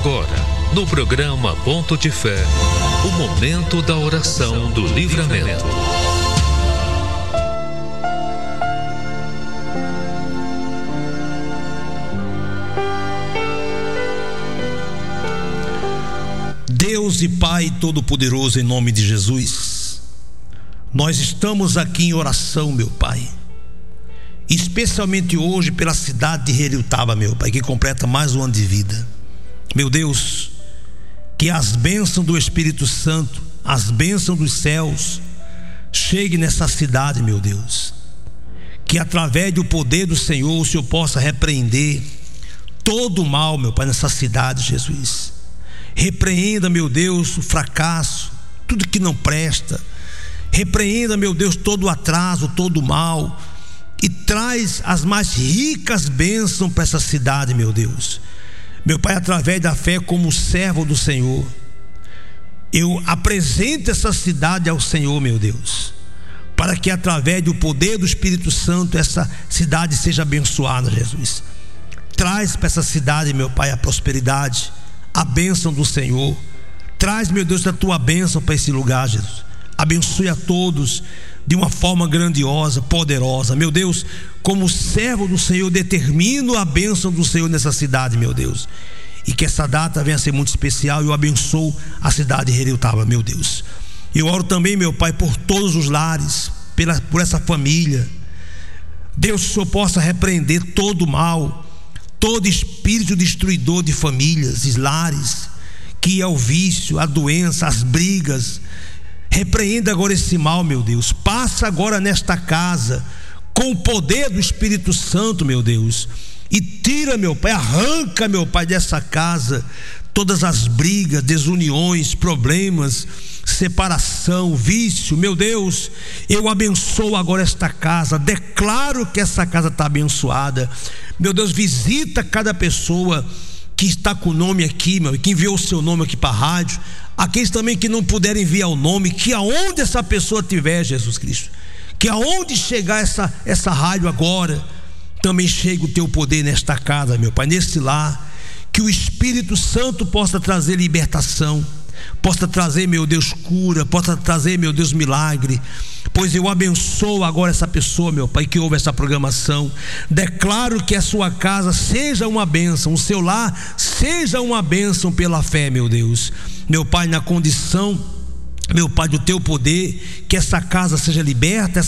agora, no programa Ponto de Fé, o momento da oração do livramento. Deus e Pai Todo-Poderoso, em nome de Jesus, nós estamos aqui em oração, meu Pai, especialmente hoje pela cidade de Heriotaba, meu Pai, que completa mais um ano de vida. Meu Deus, que as bênçãos do Espírito Santo, as bênçãos dos céus cheguem nessa cidade, meu Deus, que através do poder do Senhor o Senhor possa repreender todo o mal, meu Pai, nessa cidade, Jesus. Repreenda, meu Deus, o fracasso, tudo que não presta. Repreenda, meu Deus, todo o atraso, todo o mal, e traz as mais ricas bênçãos para essa cidade, meu Deus. Meu Pai, através da fé, como servo do Senhor, eu apresento essa cidade ao Senhor, meu Deus, para que através do poder do Espírito Santo essa cidade seja abençoada, Jesus. Traz para essa cidade, meu Pai, a prosperidade, a bênção do Senhor. Traz, meu Deus, a tua bênção para esse lugar, Jesus. Abençoe a todos de uma forma grandiosa, poderosa, meu Deus. Como servo do Senhor, determino a bênção do Senhor nessa cidade, meu Deus, e que essa data venha a ser muito especial. Eu abençoo a cidade de Heriotaba, meu Deus. Eu oro também, meu Pai, por todos os lares, por essa família. Deus, que o Senhor possa repreender todo o mal, todo espírito destruidor de famílias e lares, que é o vício, a doença, as brigas. Repreenda agora esse mal, meu Deus. Passa agora nesta casa com o poder do Espírito Santo, meu Deus, e tira, meu Pai, arranca, meu Pai, dessa casa todas as brigas, desuniões, problemas, separação, vício. Meu Deus, eu abençoo agora esta casa, declaro que essa casa está abençoada. Meu Deus, visita cada pessoa que está com o nome aqui, meu, que enviou o seu nome aqui para a rádio. Aqueles também que não puderem enviar o nome, que aonde essa pessoa estiver, Jesus Cristo, que aonde chegar essa rádio agora, também chegue o teu poder nesta casa, meu Pai, nesse lar. Que o Espírito Santo possa trazer libertação, possa trazer, meu Deus, cura, possa trazer, meu Deus, milagre. Pois eu abençoo agora essa pessoa, meu Pai, que ouve essa programação. Declaro que a sua casa seja uma bênção, o seu lar seja uma bênção pela fé, meu Deus. Meu Pai, na condição, meu Pai, do teu poder, que essa casa seja liberta,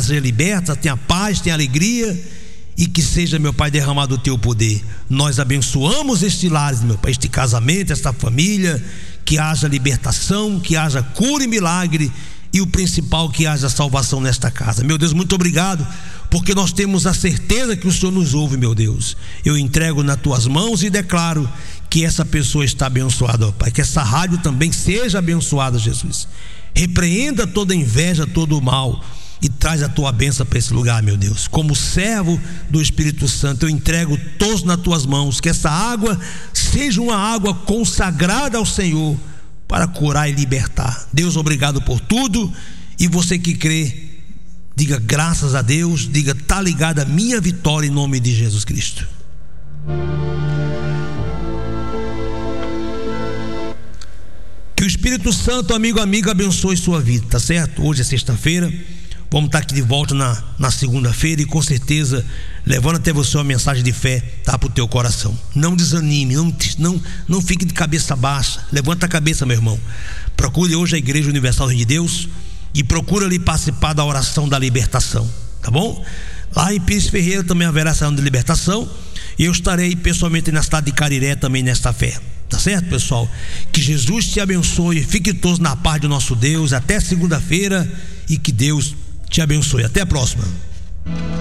tenha paz, tenha alegria, e que seja, meu Pai, derramado o teu poder. Nós abençoamos este lar, meu Pai, este casamento, esta família, que haja libertação, que haja cura e milagre, e o principal, que haja salvação nesta casa. Meu Deus, muito obrigado, porque nós temos a certeza que o Senhor nos ouve, meu Deus. Eu entrego nas tuas mãos e declaro que essa pessoa está abençoada, ó Pai, que essa rádio também seja abençoada, Jesus. Repreenda toda inveja, todo o mal, e traz a tua bênção para esse lugar, meu Deus. Como servo do Espírito Santo, eu entrego todos nas tuas mãos, que essa água seja uma água consagrada ao Senhor, para curar e libertar. Deus, obrigado por tudo. E você que crê, diga graças a Deus, diga está ligada a minha vitória, em nome de Jesus Cristo. Que o Espírito Santo, amigo, amiga, abençoe sua vida, tá certo? Hoje é sexta-feira, vamos estar aqui de volta na segunda-feira, e com certeza levando até você uma mensagem de fé, tá, para o teu coração. Não desanime, não fique de cabeça baixa. Levanta a cabeça, meu irmão. Procure hoje a Igreja Universal de Deus e procura ali participar da oração da libertação, tá bom? Lá em Pires Ferreira também haverá essa oração de libertação, e eu estarei pessoalmente na cidade de Cariré também nesta fé, tá certo, pessoal? Que Jesus te abençoe, fique todos na paz do nosso Deus. Até segunda-feira, e que Deus te abençoe. Até a próxima.